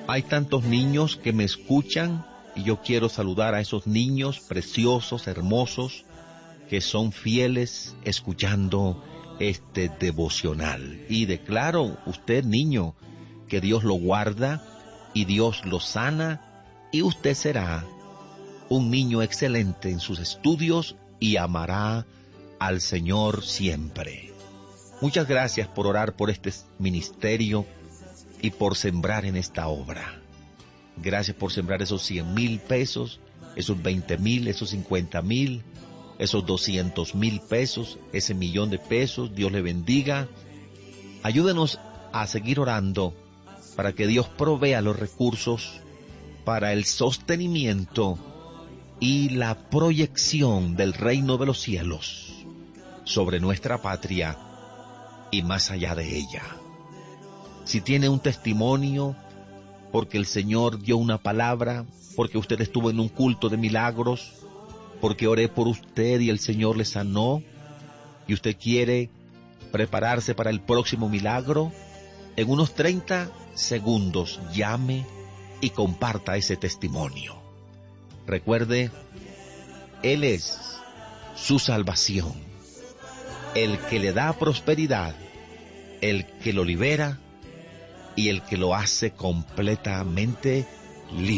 Hay tantos niños que me escuchan y yo quiero saludar a esos niños preciosos, hermosos, que son fieles escuchando este devocional. Y declaro, usted niño, que Dios lo guarda y Dios lo sana y usted será un niño excelente en sus estudios y amará al Señor siempre. Muchas gracias por orar por este ministerio y por sembrar en esta obra. Gracias por sembrar esos 100,000 pesos, esos 20,000, esos 50,000, esos 200,000 pesos, ese 1,000,000 de pesos. Dios le bendiga. Ayúdenos a seguir orando para que Dios provea los recursos para el sostenimiento y la proyección del reino de los cielos sobre nuestra patria y más allá de ella. Si tiene un testimonio, porque el Señor dio una palabra, porque usted estuvo en un culto de milagros, porque oré por usted y el Señor le sanó, y usted quiere prepararse para el próximo milagro, en unos 30 segundos llame y comparta ese testimonio. Recuerde, Él es su salvación, el que le da prosperidad, el que lo libera y el que lo hace completamente libre.